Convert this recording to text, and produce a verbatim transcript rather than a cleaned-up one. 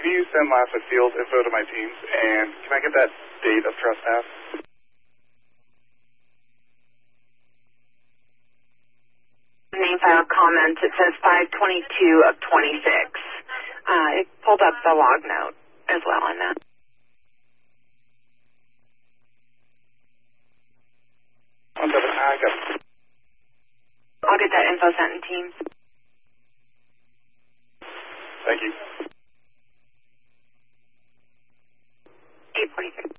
you send last at field info to my teams, and can I get that date of trespass? Name file comments, it says five twenty-two of twenty-six. Uh, it pulled up the log note as well on that. One seven, I got it. I'll get that info sent in Teams. Thank you. eight forty-six.